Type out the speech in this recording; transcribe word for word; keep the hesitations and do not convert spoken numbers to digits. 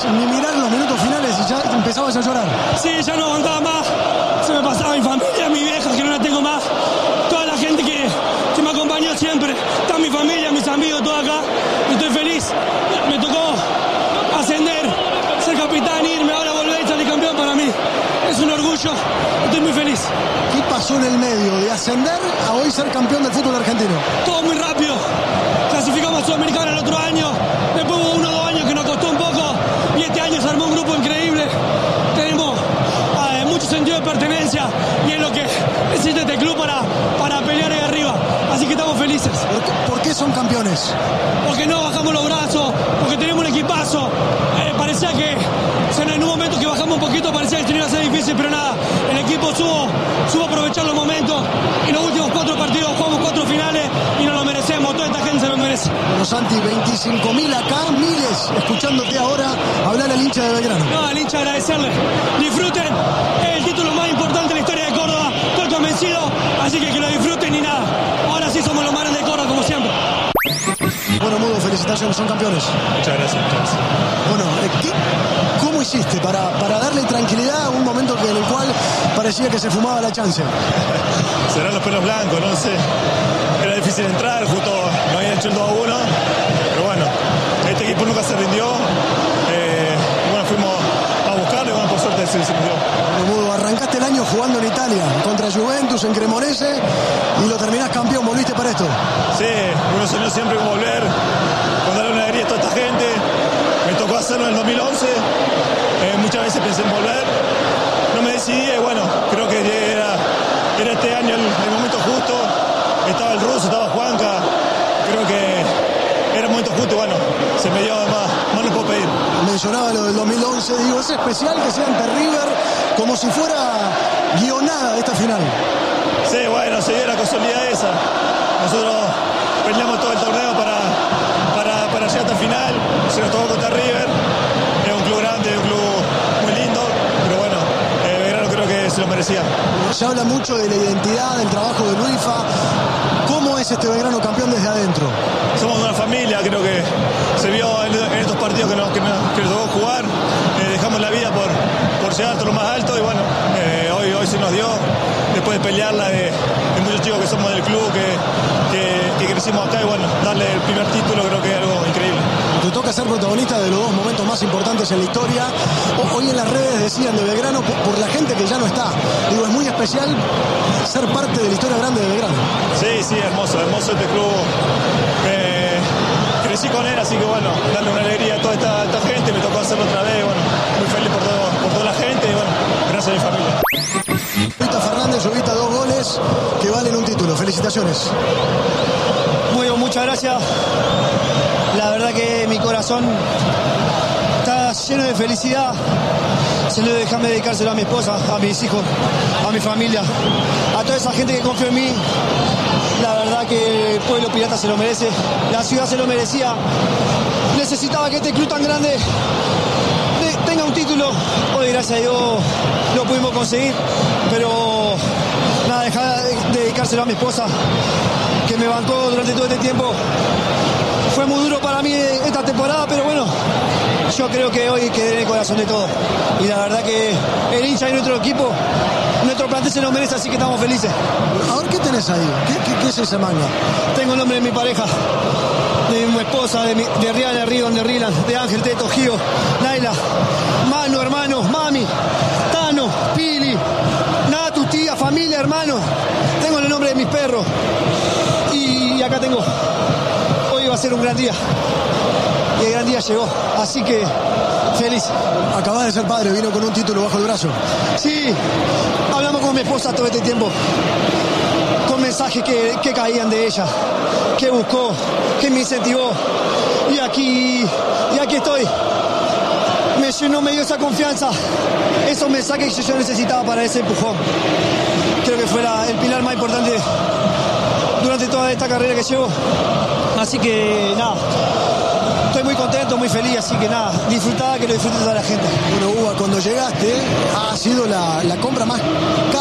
ni mirar los minutos finales y ya empezabas a llorar. Sí, ya no aguantaba más. Se me pasaba mi familia, mi vieja, que no la tengo más. Toda la gente que, que me acompañó siempre. Está mi familia, mis amigos, todo acá. Estoy feliz. Me tocó ascender, ser capitán, irme, ahora volver y salir campeón para mí. Es un orgullo. Estoy muy feliz. ¿Qué pasó en el medio de ascender a hoy ser campeón del fútbol argentino? Todo muy rápido. Clasificamos a Sudamericana el otro año. Después hubo uno o dos años que nos costó un poco. Y este año se armó un grupo increíble. Tenemos eh, mucho sentido de pertenencia. Y es lo que necesita este club para, para pelear ahí arriba. Así que estamos felices. ¿Por qué, por qué son campeones? Porque no bajamos los brazos. Porque tenemos un equipazo. Eh, parecía que en un momento que bajamos un poquito parecía que tenía que ser difícil. Pero nada, el equipo supo, supo aprovechar los momentos. Y los últimos cuatro partidos jugamos cuatro finales. Y nos lo merecemos. Toda esta gente se lo merece. Bueno, Santi, veinticinco mil acá, miles escuchándote ahora hablar al hincha de Belgrano. No, al hincha agradecerle. Disfruten. Es el título más importante de la historia de Córdoba. Estoy convencido. Así que que lo disfruten y nada. Ahora sí somos los mares de Córdoba como siempre. Bueno, Mudo, felicitaciones, son campeones. Muchas gracias. Muchas gracias. Bueno, ¿qué, ¿cómo hiciste para, para darle tranquilidad a un momento en el cual parecía que se fumaba la chance? Serán los pelos blancos, no sé. Era difícil entrar, justo no habían hecho el dos a uno. Pero bueno, este equipo nunca se rindió. Eh, bueno, fuimos a buscarlo y bueno, por suerte se, se rindió. Bueno, Mudo, arrancaste el año jugando en Italia, contra Juventus, en Cremonese, y lo terminás campeón, volviste para esto. Sí, uno soñó siempre con volver, con darle una alegría a toda esta gente. Me tocó hacerlo en el dos mil once, eh, muchas veces pensé en volver, no me decidí y bueno, creo que era, era este año el, el momento justo. Estaba el ruso, estaba Juanca, creo que era el momento justo y bueno, se me dio además, más no puedo pedir. Mencionaba lo del dos mil once, digo, es especial que sea ante River, como si fuera guionada esta final. Sí, bueno, se dio la casualidad esa. Nosotros peleamos todo el torneo para, para, para llegar hasta el final, se nos tocó contra River, es un club grande, un club muy lindo, pero bueno, eh, Belgrano creo que se lo merecía. Se habla mucho de la identidad, del trabajo de Luifa. ¿Cómo es este Belgrano campeón desde adentro? Somos una familia, creo que se vio en, en estos partidos que nos, que nos, que nos tocó jugar. Eh, dejamos la vida por, por llegar hasta lo más alto y bueno, eh, hoy, hoy se nos dio, después de pelearla de, de muchos chicos que somos del club, que, que, que crecimos acá y bueno, darle el primer título creo que es algo increíble. Te toca ser protagonista de los dos momentos más importantes en la historia. Hoy en las redes decían de Belgrano por, por la gente que ya no está. Digo, es muy especial ser parte de la historia grande de Belgrano. Sí, sí, hermoso, hermoso este club. Eh, crecí con él, así que bueno, darle una alegría a toda esta, esta gente, me tocó hacerlo otra vez, bueno, muy feliz por, todo, por toda la gente y bueno, gracias a mi familia. Luita Fernández, Llovita, dos goles que valen un título. Felicitaciones. Muy bien, muchas gracias. La verdad que mi corazón está lleno de felicidad. Se lo déjame dedicárselo a mi esposa, a mis hijos, a mi familia, a toda esa gente que confía en mí. La verdad que el pueblo pirata se lo merece, la ciudad se lo merecía. Necesitaba que este club tan grande tenga un título. Hoy, gracias a Dios, lo pudimos conseguir. Pero nada, dejar de dedicárselo a mi esposa, que me bancó durante todo este tiempo. Fue muy duro para mí esta temporada, pero bueno, yo creo que hoy quedé en el corazón de todos. Y la verdad que el hincha y nuestro equipo, nuestro plantel se lo merece, así que estamos felices. A ver, ¿qué tenés ahí? ¿Qué, qué, qué es esa manga? Tengo el nombre de mi pareja, de mi esposa, de, mi, de Rihanna, Rion, de Rilan, de Ángel, Teto, Gio, Naila, Manu, hermano, Mami, Tano, Pili, Natu, tía, familia, hermano. Tengo el nombre de mis perros. Y, y acá tengo... Va a ser un gran día y el gran día llegó, así que feliz. Acabas de ser padre, vino con un título bajo el brazo. Sí, hablamos con mi esposa todo este tiempo, con mensajes que, que caían de ella, que buscó, que me incentivó y aquí, y aquí estoy. Me llenó, me dio esa confianza, esos mensajes que yo necesitaba para ese empujón. Creo que fue la, el pilar más importante durante toda esta carrera que llevo. Así que nada, estoy muy contento, muy feliz, así que nada, disfrutá, que lo disfrute toda la gente. Bueno, Uva, cuando llegaste ha sido la, la compra más cara